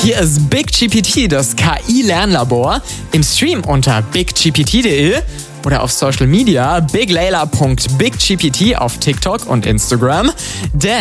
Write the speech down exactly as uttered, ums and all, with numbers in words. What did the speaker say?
Hier ist BigGPT, das K I-Lernlabor, im Stream unter big g p t punkt d e oder auf Social Media biglayla punkt biggpt auf TikTok und Instagram. Denn